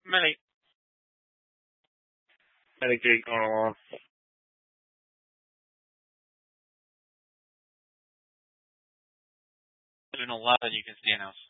Many gate going along. There's an 11 you can see now.